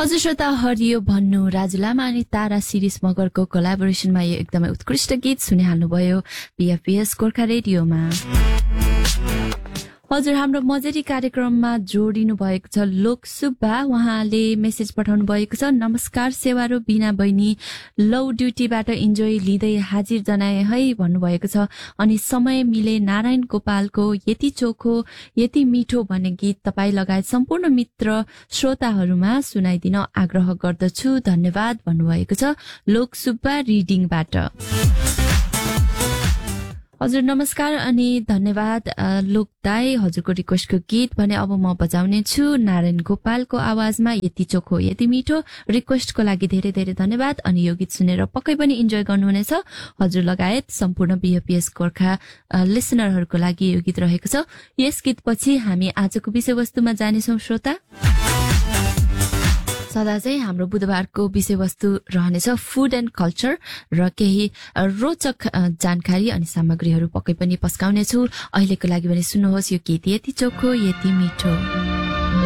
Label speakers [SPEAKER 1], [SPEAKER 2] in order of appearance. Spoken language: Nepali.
[SPEAKER 1] हजुर श्रोता, हरियो भन्नु राजु लामा अनि तारा शिरीष मगरको कोलाबोरेसनमा यो एकदमै उत्कृष्ट गीत सुनिहाल्नुभयो बीएफपीएस गोर्खा रेडियोमा। हजुर, हाम्रो मजेरी कार्यक्रममा जोडिनु भएको छ लोक सुब्बा। उहाँले मेसेज पठाउनु भएको छ, नमस्कार सेवारो बिना बहिनी, लौ ड्युटीबाट इन्जोय लिँदै हाजिर जनाए है भन्नुभएको छ। अनि समय मिले नारायण गोपालको यति चोखो यति मिठो भन्ने गीत तपाईँ लगायत सम्पूर्ण मित्र श्रोताहरूमा सुनाइदिन आग्रह गर्दछु, धन्यवाद भन्नुभएको छ लोक सुब्बा रिडिङबाट। हजुर नमस्कार अनि धन्यवाद लोक दाई, हजुरको रिक्वेस्टको गीत भने अब म बजाउने छु नारायण गोपालको आवाजमा यति चोखो यति मिठो। रिक्वेस्टको लागि धेरै धेरै धन्यवाद। अनि यो गीत सुनेर पक्कै पनि इन्जोय गर्नुहुनेछ हजुर लगायत सम्पूर्ण बीएफपीएस गोर्खा लिसनरहरूको लागि यो गीत रहेको छ। यस गीतपछि हामी आजको विषयवस्तुमा जानेछौँ श्रोता। सदा चाहिँ हाम्रो बुधबारको विषयवस्तु रहनेछ फुड एन्ड कल्चर र केही रोचक जानकारी अनि सामग्रीहरू पक्कै पनि पस्काउने छु। अहिलेको लागि भने सुन्नुहोस् यो गीत यति चोखो यति मिठो।